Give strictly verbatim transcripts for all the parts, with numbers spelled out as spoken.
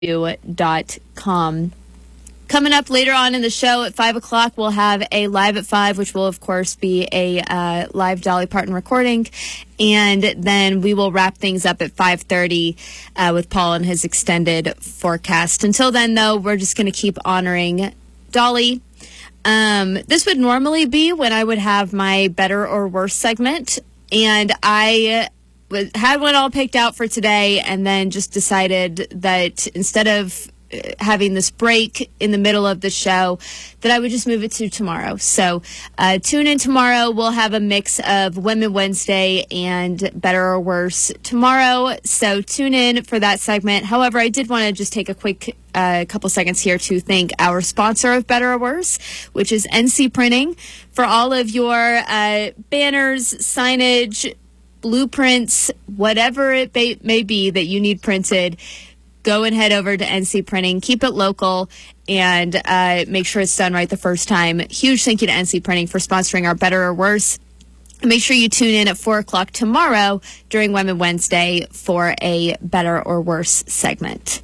dot com. Coming up later on in the show at five o'clock, we'll have a Live at five, which will, of course, be a uh, live Dolly Parton recording. And then we will wrap things up at five thirty uh, with Paul and his extended forecast. Until then, though, we're just going to keep honoring Dolly. Um, this would normally be when I would have my Better or Worse segment. And I was, had one all picked out for today and then just decided that instead of having this break in the middle of the show, that I would just move it to tomorrow. So uh, tune in tomorrow. We'll have a mix of Women Wednesday and Better or Worse tomorrow. So tune in for that segment. However, I did want to just take a quick uh, couple seconds here to thank our sponsor of Better or Worse, which is N C Printing, for all of your uh, banners, signage, blueprints, whatever it may, may be that you need printed. Go and head over to N C Printing. Keep it local and uh, make sure it's done right the first time. Huge thank you to N C Printing for sponsoring our Better or Worse. Make sure you tune in at four o'clock tomorrow during Women Wednesday for a Better or Worse segment.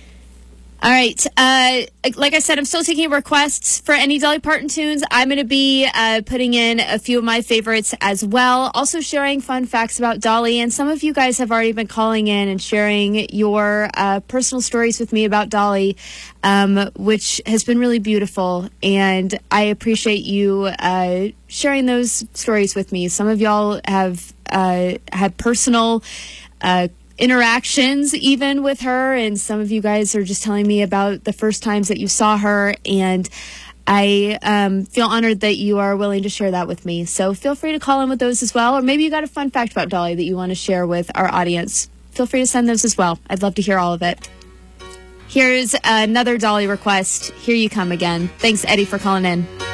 All right. Uh, like I said, I'm still taking requests for any Dolly Parton tunes. I'm going to be uh, putting in a few of my favorites as well. Also sharing fun facts about Dolly. And some of you guys have already been calling in and sharing your uh, personal stories with me about Dolly, um, which has been really beautiful. And I appreciate you uh, sharing those stories with me. Some of y'all have uh, had personal uh interactions even with her, and some of you guys are just telling me about the first times that you saw her, and I um, feel honored that you are willing to share that with me. So feel free to call in with those as well, or maybe you got a fun fact about Dolly that you want to share with our audience. Feel free to send those as well. I'd love to hear all of it. Here's another Dolly request. Here You Come Again. Thanks, Eddie, for calling in.